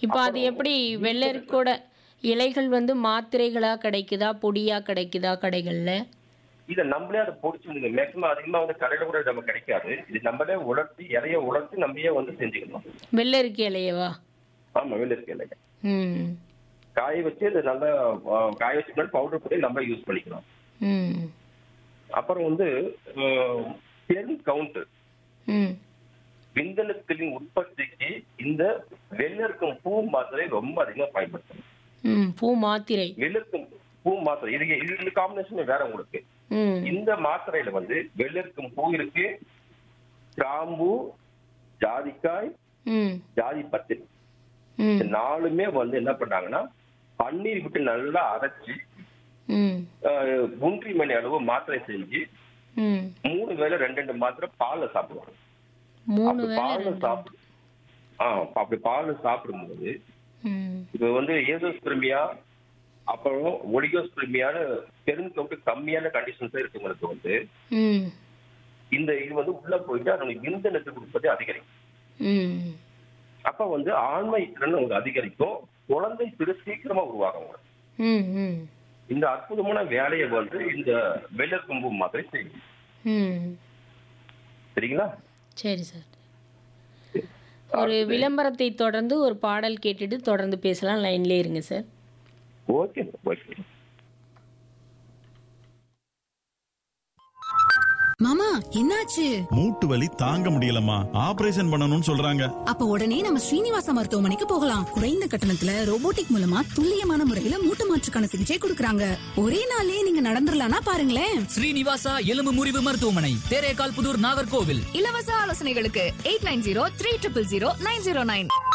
இப்போ அது எப்படி வெள்ளரிக்கோட இலைகள் வந்து மாத்திரைகளா கிடைக்குதா, பொடியா கிடைக்குதா கடைகள்ல? இதை நம்மளே அதை பொடிச்சு மேக்ஸிமம் அதிகமா வந்து கடையில கூட நம்ம கிடைக்காது. இது நம்மளே உலர்த்தி இலைய உலர்த்தி நம்மளே வந்து செஞ்சுக்கணும். வெள்ளரிக்கை இலையவா? ஆமா, வெள்ளரிக்கை இலைய ம். காய வச்சு இது நல்லா காய வச்சு பவுடர் பண்ணி நம்ம யூஸ் பண்ணிக்கலாம். ம். அப்புறம் வந்து பெண் கவுண்ட் ம். விந்தணுக்களின் உற்பத்திக்கு இந்த வெள்ளரிக்கும் பூ மாத்திரை ரொம்ப அதிகமா பயன்படுத்தணும். ம். பூ மாத்திரை. வெள்ளரிக்கும் பூ மாத்திரை இது காம்பினேஷன் வேற உங்களுக்கு. ம். இந்த மாத்திரையில வந்து வெள்ளரிக்கும் பூ இருக்கு, கிராம்பு, ஜாதிக்காய், ம். ஜாதி பத்திரி, ம். இந்த நாலுமே வந்து என்ன பண்ணாங்கன்னா பன்னீர் விட்டு நல்லா அரைச்சு ம். 1 மணி அளவு மாத்திரை செஞ்சு ம். 3 வேளை 2 மாத்திரை பால்ல சாப்பிடுவாங்க. 3 அப்படி வேளை பால்ல 2. சாப்பிடு அப்படி பால்ல சாப்பிடும்போது ம். இப்ப வந்து ஏசோஸ்பிரிமியா அப்புறம் ஒலிகோஸ்பிரிமியான பெருங்கவுட்டு கம்மியான கண்டிஷன்ஸ் இருக்கவங்களுக்கு வந்து ம். இது வந்து உள்ள போயிட்டு அதனுடைய விந்தணுக்கள் உற்பத்தி அதிகரிக்கும். ம். அப்ப வந்து ஆண்மை திறன் உங்களுக்கு அதிகரிக்கும், குழந்தை திரு சீக்கிரமா உருவாகும். ம். ம். இந்த அற்புதமான வேலையை வந்து இந்த வெள்ளரிக்கும் பூ மாத்திரை செய்யும். ம். சரிங்களா? சரி சார். ஒரு விளம்பரத்தை தொடர்ந்து ஒரு பாடல் கேட்டுட்டு தொடர்ந்து பேசலாம். லைன்லயே இருங்க சார். Okay okay. மாமா என்னாச்சு? மூட்டு வலி தாங்க முடியலம்மா, ஆபரேஷன் பண்ணணும்னு சொல்றாங்க. அப்ப உடனே நம்ம ஸ்ரீனிவாச மருத்துவமனைக்கு போகலாம். குறைந்த கட்டணத்துல ரோபோட்டிக் மூலமா துல்லியமான முறையில மூட்டு மாற்றுக்கான சிகிச்சை கொடுக்கறாங்க. ஒரே நாளே நீங்க நடந்துடலாம்னா பாருங்களேன். ஸ்ரீனிவாசா எலும்பு முறிவு மருத்துவமனை, தேரேகால் புதூர், நாகர்கோவில். இலவச ஆலோசனைகளுக்கு 8903000909.